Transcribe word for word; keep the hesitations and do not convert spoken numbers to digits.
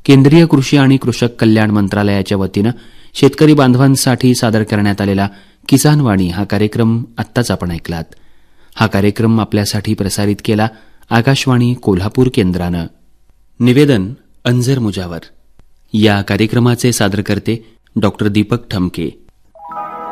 केंद्रीय कृषी आणि कृषक कल्याण मंत्रालयाच्या वतीनं शेतकरी बांधवांसाठी सादर करण्यात आलेला किसान वाणी हा कार्यक्रम आत्ताच आपण ऐकलात. हा कार्यक्रम आपल्यासाठी प्रसारित केला आकाशवाणी कोल्हापूर केंद्रानं. निवेदन अंजर मुजावर. या कार्यक्रमाचे सादरकर्ते डॉक्टर दीपक ठमके.